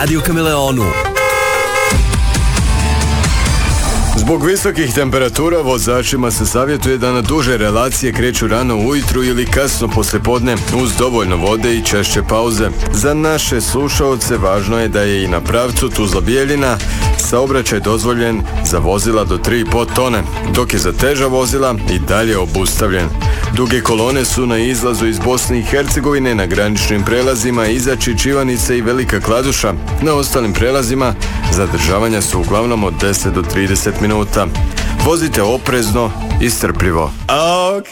Radio Kameleonu. Zbog visokih temperatura vozačima se savjetuje da na duže relacije kreću rano ujutru ili kasno poslijepodne uz dovoljno vode i češće pauze. Za naše slušaoce važno je da je i na pravcu Tuzla-Bijeljina saobraćaj dozvoljen za vozila do 3,5 tone, dok je za teža vozila i dalje obustavljen. Duge kolone su na izlazu iz Bosne i Hercegovine na graničnim prelazima Izači, Čivanice i Velika Kladuša. Na ostalim prelazima zadržavanja su uglavnom od 10 do 30 minuta. Vozite oprezno i strpljivo.